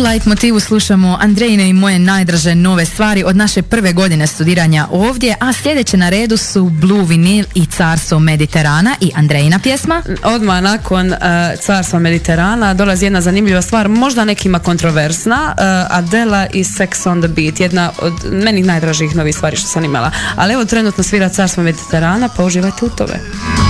Light motivu slušamo Andrejine i moje najdraže nove stvari od naše prve godine studiranja ovdje, a sljedeće na redu su Blue Vinyl i Carstvo Mediterana i Andrejina pjesma. Odmah nakon Carstva Mediterana dolazi jedna zanimljiva stvar, možda nekima kontroversna, Adela i Sex on the Beat, jedna od meni najdražih novih stvari što sam imala. Ali evo trenutno svira Carstvo Mediterana, pa uživajte u tome.